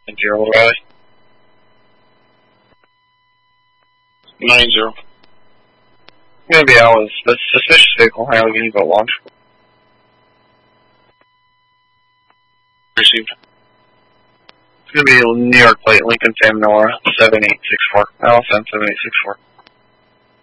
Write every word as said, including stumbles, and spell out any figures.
Zero, Little Valley. Nine zero. Maybe I was the suspicious vehicle. I was going to go launch. Received. It's going to be New York plate, Lincoln Sam Nora, seven eight six four. Allison, seven eight six four.